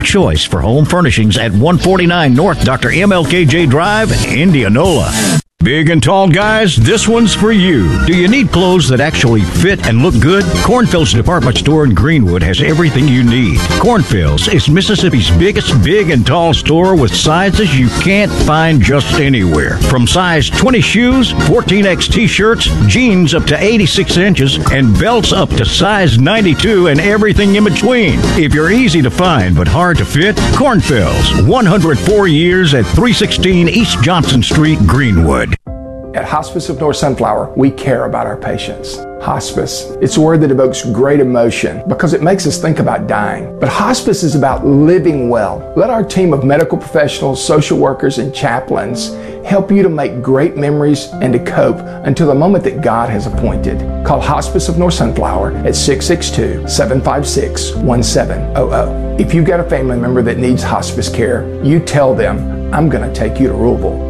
choice for home furnishings at 149 North Dr. MLKJ Drive, Indianola. Big and tall guys, this one's for you. Do you need clothes that actually fit and look good? Cornfield's department store in Greenwood has everything you need. Cornfield's is Mississippi's biggest big and tall store with sizes you can't find just anywhere. From size 20 shoes, 14X t-shirts, jeans up to 86 inches, and belts up to size 92 and everything in between. If you're easy to find but hard to fit, Cornfield's, 104 years at 316 East Johnson Street, Greenwood. At Hospice of North Sunflower, we care about our patients. Hospice, it's a word that evokes great emotion because it makes us think about dying. But hospice is about living well. Let our team of medical professionals, social workers, and chaplains help you to make great memories and to cope until the moment that God has appointed. Call Hospice of North Sunflower at 662-756-1700. If you've got a family member that needs hospice care, you tell them, I'm going to take you to Louisville.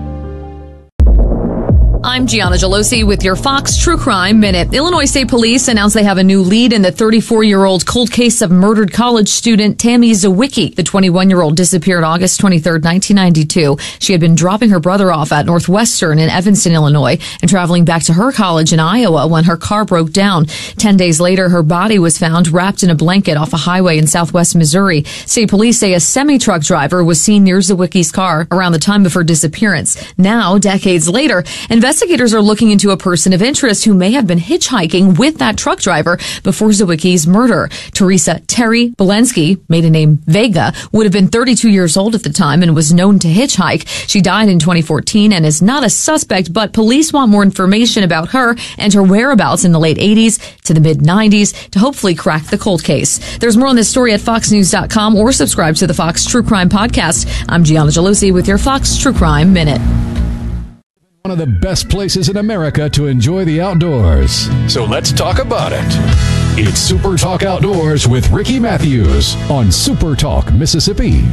I'm Gianna Gelosi with your Fox True Crime Minute. Illinois State Police announced they have a new lead in the 34-year-old cold case of murdered college student Tammy Zawicki. The 21-year-old disappeared August 23rd, 1992. She had been dropping her brother off at Northwestern in Evanston, Illinois, and traveling back to her college in Iowa when her car broke down. 10 days later, her body was found wrapped in a blanket off a highway in southwest Missouri. State police say a semi-truck driver was seen near Zawicki's car around the time of her disappearance. Now, decades later, investigators are looking into a person of interest who may have been hitchhiking with that truck driver before Zawicki's murder. Teresa Terry Belensky, maiden name Vega, would have been 32 years old at the time and was known to hitchhike. She died in 2014 and is not a suspect, but police want more information about her and her whereabouts in the late 80s to the mid-90s to hopefully crack the cold case. There's more on this story at foxnews.com or subscribe to the Fox True Crime Podcast. I'm Gianna Gelosi with your Fox True Crime Minute. One of the best places in America to enjoy the outdoors. So let's talk about it. It's Super Talk Outdoors with Ricky Matthews on Super Talk Mississippi.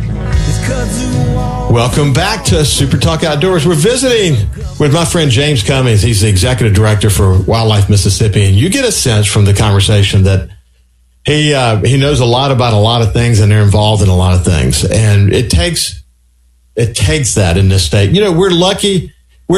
Welcome back to Super Talk Outdoors. We're visiting with my friend James Cummings. He's the executive director for Wildlife Mississippi. And you get a sense from the conversation that he knows a lot about a lot of things and they're involved in a lot of things. And it takes that in this state. You know, we're lucky,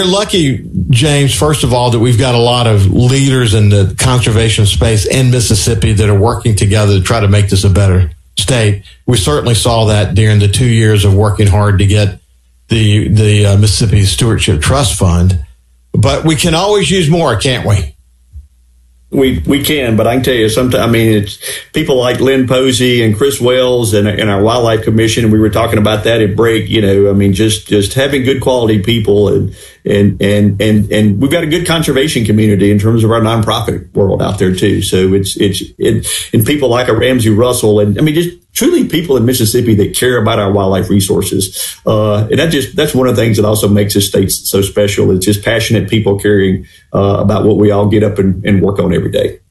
James, first of all, that we've got a lot of leaders in the conservation space in Mississippi that are working together to try to make this a better state. We certainly saw that during the 2 years of working hard to get the Mississippi Stewardship Trust Fund. But we can always use more, can't we? We can, but I can tell you sometimes, I mean, it's people like Lynn Posey and Chris Wells and our Wildlife Commission. And we were talking about that at break, you know, I mean, just having good quality people and we've got a good conservation community in terms of our nonprofit world out there too. So it's and people like a Ramsey Russell and I mean, just truly people in Mississippi that care about our wildlife resources. And that's one of the things that also makes this state so special. It's just passionate people caring about what we all get up and work on every day.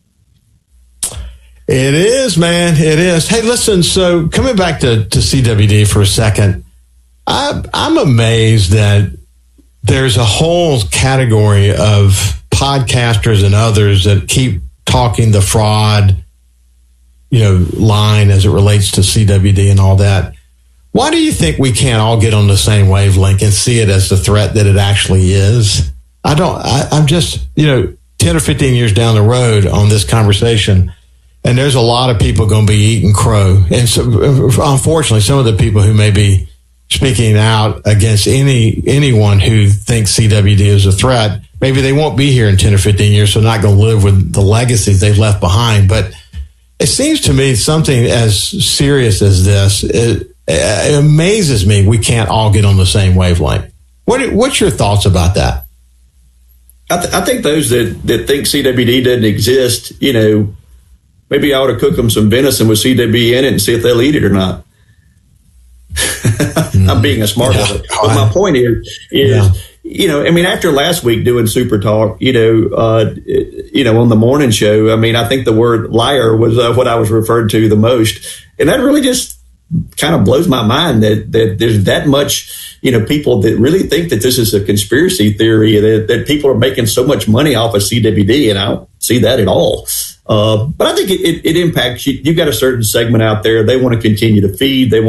It is, man. It is. Hey, listen, so coming back to CWD for a second, I'm amazed that there's a whole category of podcasters and others that keep talking the fraud, you know, line as it relates to CWD and all that. Why do you think we can't all get on the same wavelength and see it as the threat that it actually is? I'm just, you know, 10 or 15 years down the road on this conversation, and there's a lot of people going to be eating crow. And so, unfortunately, some of the people who may be speaking out against anyone who thinks CWD is a threat, maybe they won't be here in 10 or 15 years, so not going to live with the legacies they've left behind. But it seems to me something as serious as this, it amazes me we can't all get on the same wavelength. What's your thoughts about that? I think those that think CWD doesn't exist, you know, maybe I ought to cook them some venison with CWD in it and see if they'll eat it or not. I'm being a smart aleck. But my point is, you know, I mean, after last week doing Super Talk, you know, on the morning show, I mean, I think the word liar was what I was referred to the most. And that really just kind of blows my mind that there's that much, you know, people that really think that this is a conspiracy theory, that people are making so much money off of CWD, and I don't see that at all. But I think it impacts you. You've got a certain segment out there. They want to continue to feed. They